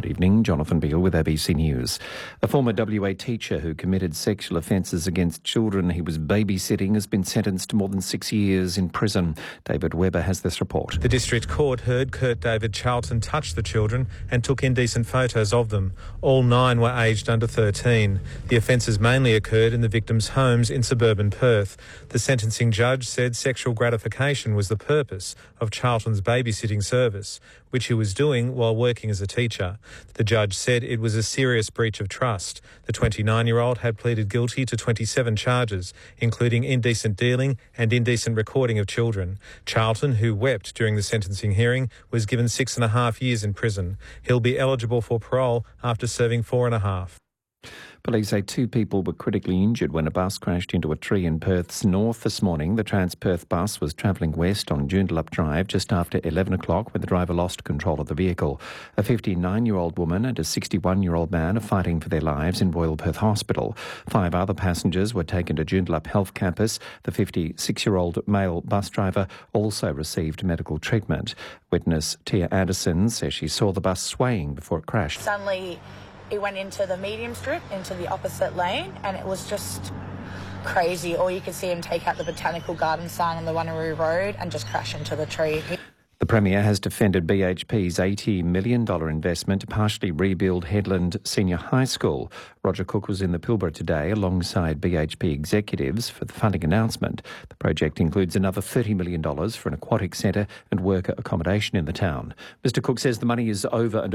Good evening, Jonathan Beale with ABC News. A former WA teacher who committed sexual offences against children he was babysitting has been sentenced to more than 6 years in prison. David Webber has this report. The District Court heard Kurt David Charlton touch the children and took indecent photos of them. All 9 were aged under 13. The offences mainly occurred in the victims' homes in suburban Perth. The sentencing judge said sexual gratification was the purpose of Charlton's babysitting service, which he was doing while working as a teacher. The judge said it was a serious breach of trust. The 29-year-old had pleaded guilty to 27 charges, including indecent dealing and indecent recording of children. Charlton, who wept during the sentencing hearing, was given 6.5 years in prison. He'll be eligible for parole after serving 4.5. Police say 2 people were critically injured when a bus crashed into a tree in Perth's north this morning. The Trans-Perth bus was travelling west on Joondalup Drive just after 11 o'clock when the driver lost control of the vehicle. A 59-year-old woman and a 61-year-old man are fighting for their lives in Royal Perth Hospital. 5 other passengers were taken to Joondalup Health Campus. The 56-year-old male bus driver also received medical treatment. Witness Tia Anderson says she saw the bus swaying before it crashed. Suddenly, it went into the medium strip, into the opposite lane, and it was just crazy. Or you could see him take out the Botanical Garden sign on the Wanneroo Road and just crash into the tree. The Premier has defended BHP's $80 million investment to partially rebuild Headland Senior High School. Roger Cook was in the Pilbara today alongside BHP executives for the funding announcement. The project includes another $30 million for an aquatic centre and worker accommodation in the town. Mr Cook says the money is over and